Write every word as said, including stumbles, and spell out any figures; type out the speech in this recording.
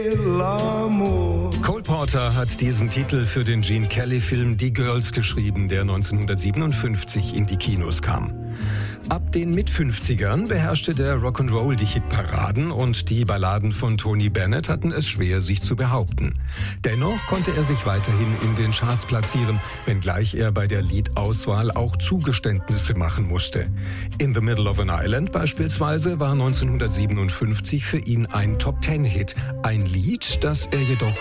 Cole Porter hat diesen Titel für den Gene Kelly-Film Die Girls geschrieben, der neunzehnhundertsiebenundfünfzig in die Kinos kam. Ab den Mit-fünfzigern beherrschte der Rock'n'Roll die Hitparaden und die Balladen von Tony Bennett hatten es schwer, sich zu behaupten. Dennoch konnte er sich weiterhin in den Charts platzieren, wenngleich er bei der Liedauswahl auch Zugeständnisse machen musste. In the Middle of an Island beispielsweise war neunzehnhundertsiebenundfünfzig für ihn ein Top-Ten-Hit, ein Lied, das er jedoch